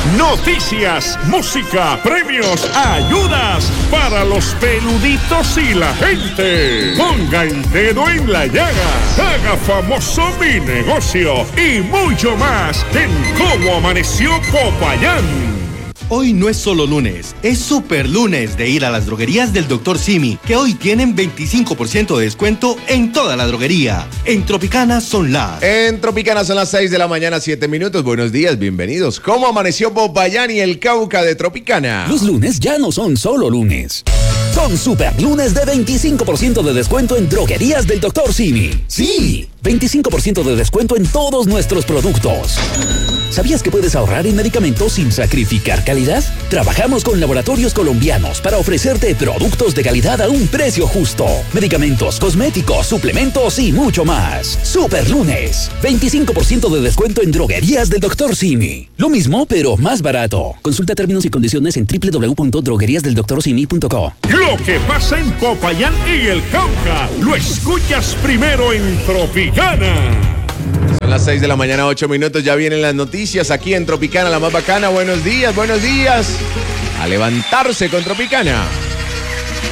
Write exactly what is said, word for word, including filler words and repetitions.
Noticias, música, premios, ayudas para los peluditos y la gente. Ponga el dedo en la llaga, haga famoso mi negocio y mucho más en Cómo Amaneció Popayán. Hoy no es solo lunes, es super lunes de ir a las droguerías del doctor Simi, que hoy tienen veinticinco por ciento de descuento en toda la droguería. En Tropicana son las... En Tropicana son las seis de la mañana, siete minutos. Buenos días, bienvenidos. ¿Cómo amaneció Popayán y el Cauca de Tropicana? Los lunes ya no son solo lunes. Son super lunes de veinticinco por ciento de descuento en droguerías del doctor Simi. Sí, veinticinco por ciento de descuento en todos nuestros productos. ¿Sabías que puedes ahorrar en medicamentos sin sacrificar calidad? Trabajamos con laboratorios colombianos para ofrecerte productos de calidad a un precio justo. Medicamentos, cosméticos, suplementos y mucho más. Super lunes. veinticinco por ciento de descuento en droguerías del doctor Simi. Lo mismo, pero más barato. Consulta términos y condiciones en doble u doble u doble u punto droguerías del doctor simi punto co. Lo que pasa en Popayán y el Cauca, lo escuchas primero en Tropicana. Son las seis de la mañana, ocho minutos. Ya vienen las noticias aquí en Tropicana, la más bacana. Buenos días, buenos días. A levantarse con Tropicana.